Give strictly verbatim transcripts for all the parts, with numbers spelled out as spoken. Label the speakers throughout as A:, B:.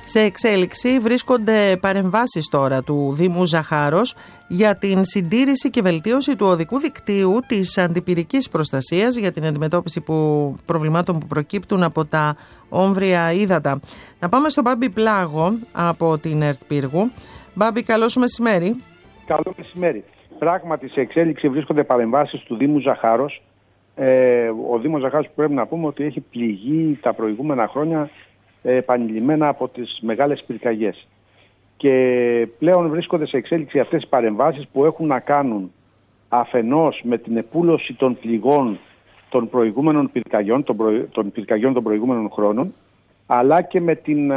A: Σε εξέλιξη βρίσκονται παρεμβάσεις τώρα του Δήμου Ζαχάρος για την συντήρηση και βελτίωση του οδικού δικτύου της αντιπυρικής προστασίας για την αντιμετώπιση που, προβλημάτων που προκύπτουν από τα όμβρια ύδατα. Να πάμε στον Μπάμπη Πλάγο από την ΕΡΤ Πύργου. Μπάμπη, καλό σου μεσημέρι.
B: Καλό μεσημέρι. Πράγματι, σε εξέλιξη βρίσκονται παρεμβάσεις του Δήμου Ζαχάρος. Ε, ο Δήμος Ζαχάρος, που πρέπει να πούμε ότι έχει πληγεί τα προηγούμενα χρόνια ε, επανειλημμένα από τις μεγάλες πυρκαγιές. Και πλέον βρίσκονται σε εξέλιξη αυτές οι παρεμβάσεις που έχουν να κάνουν αφενός με την επούλωση των πληγών των προηγούμενων πυρκαγιών, των, προ... των πυρκαγιών των προηγούμενων χρόνων, αλλά και με την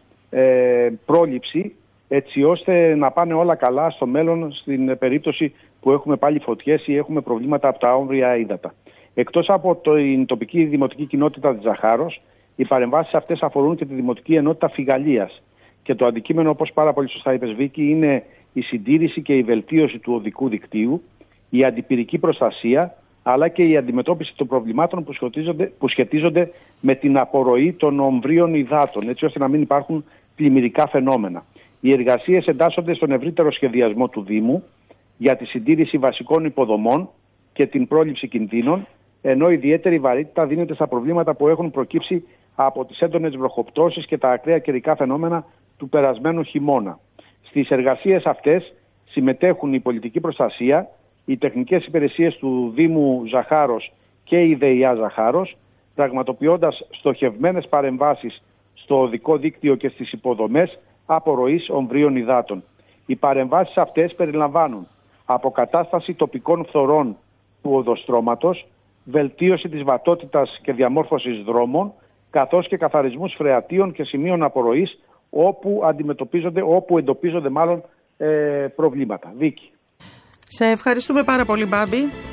B: ε, πρόληψη, έτσι ώστε να πάνε όλα καλά στο μέλλον στην περίπτωση που έχουμε πάλι φωτιές ή έχουμε προβλήματα από τα όμβρια ύδατα. Εκτός από την τοπική δημοτική κοινότητα της Ζαχάρος, οι παρεμβάσεις αυτές αφορούν και τη Δημοτική Ενότητα Φιγαλίας. Και το αντικείμενο, όπως πάρα πολύ σωστά είπες, Βίκη, είναι η συντήρηση και η βελτίωση του οδικού δικτύου, η αντιπυρική προστασία, αλλά και η αντιμετώπιση των προβλημάτων που σχετίζονται, που σχετίζονται με την απορροή των ομβρίων υδάτων, έτσι ώστε να μην υπάρχουν πλημμυρικά φαινόμενα. Οι εργασίες εντάσσονται στον ευρύτερο σχεδιασμό του Δήμου για τη συντήρηση βασικών υποδομών και την πρόληψη κινδύνων, ενώ ιδιαίτερη βαρύτητα δίνεται στα προβλήματα που έχουν προκύψει από τις έντονες βροχοπτώσεις και τα ακραία καιρικά φαινόμενα του περασμένου χειμώνα. Στις εργασίες αυτές συμμετέχουν η πολιτική προστασία, οι τεχνικές υπηρεσίες του Δήμου Ζαχάρος και η ΔΕΙΑ Ζαχάρος, πραγματοποιώντας στοχευμένες παρεμβάσεις στο οδικό δίκτυο και στις υποδομές απορροής ομβρίων υδάτων. Οι παρεμβάσεις αυτές περιλαμβάνουν αποκατάσταση τοπικών φθορών του οδοστρώματος, βελτίωση της βατότητας και διαμόρφωσης δρόμων, καθώς και καθαρισμούς φρεατίων και σημείων απορροής όπου αντιμετωπίζονται, όπου εντοπίζονται μάλλον ε, προβλήματα. Βίκη.
A: Σε ευχαριστούμε πάρα πολύ, Μπάμπη.